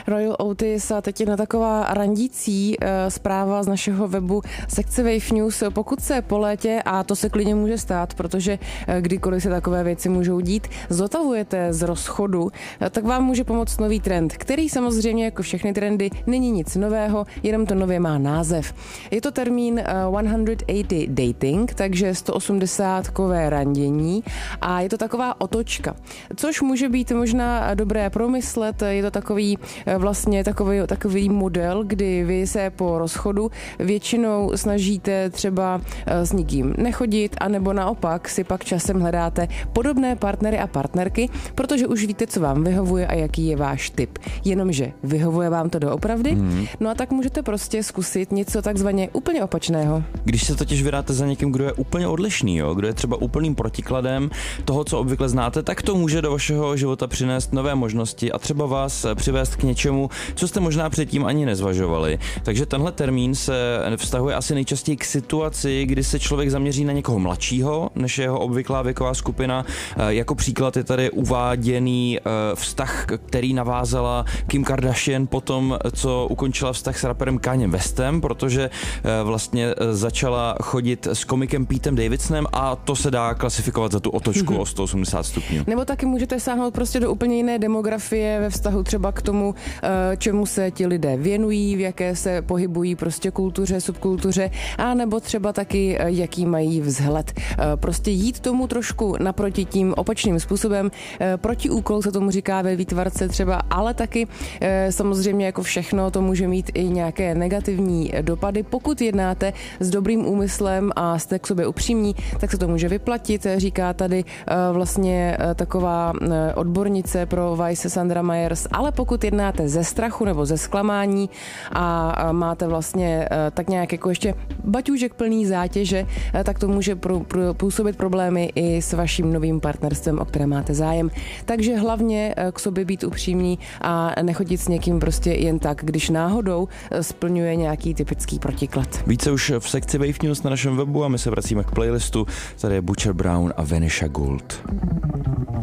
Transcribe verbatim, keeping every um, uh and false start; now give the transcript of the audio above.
Royal Otis a teď jedna taková randící uh, zpráva z našeho webu sekce Wave News. Pokud se po létě, a to se klidně může stát, protože uh, kdykoliv se takové věci můžou dít, zotavujete z rozchodu, uh, tak vám může pomoct nový trend, který samozřejmě jako všechny trendy není nic nového, jenom to nově má název. Je to termín uh, sto osmdesát dating, takže sto osmdesátkové randění a je to taková otočka, což může být možná dobré promyslet. Je to takový vlastně takový, takový model, kdy vy se po rozchodu většinou snažíte třeba s nikým nechodit, anebo naopak si pak časem hledáte podobné partnery a partnerky, protože už víte, co vám vyhovuje a jaký je váš typ. Jenomže vyhovuje vám to doopravdy? Hmm. No a tak můžete prostě zkusit něco takzvaně úplně opačného. Když se totiž vydáte za někým, kdo je úplně odlišný, jo? Kdo je třeba úplným protikladem toho, co obvykle znáte, tak to může do vašeho života přinést nové možnosti a třeba vás přivést k něčemu, co jste možná předtím ani nezvažovali. Takže tenhle termín se vztahuje asi nejčastěji k situaci, kdy se člověk zaměří na někoho mladšího, než jeho obvyklá věková skupina. Jako příklad je tady uváděný vztah, který navázala Kim Kardashian po tom, co ukončila vztah s raperem Kanye Westem, protože vlastně začala chodit s komikem Petem Davidsonem a to se dá klasifikovat za tu otočku o sto osmdesát stupňů. Nebo taky můžete sáhnout prostě do úplně jiné demografie ve vztahu třeba k tomu, čemu se ti lidé věnují, v jaké se pohybují prostě kultuře, subkultuře, a nebo třeba taky, jaký mají vzhled. Prostě jít tomu trošku naproti tím opačným způsobem. Protiúkol se tomu říká ve výtvarce třeba, ale taky samozřejmě jako všechno to může mít i nějaké negativní dopady. Pokud jednáte s dobrým úmyslem a jste k sobě upřímní, tak se to může vyplatit, říká tady vlastně taková odbornice pro Vice Sandra Myers, ale pokud jednáte ze strachu nebo ze zklamání a máte vlastně tak nějak jako ještě baťůžek plný zátěže, tak to může pro, pro, působit problémy i s vaším novým partnerstvem, o které máte zájem. Takže hlavně k sobě být upřímní a nechodit s někým prostě jen tak, když náhodou splňuje nějaký typický protiklad. Více už v sekci Wave News na našem webu a my se vracíme k playlistu. Tady je Butcher Brown a Vanisha Gold.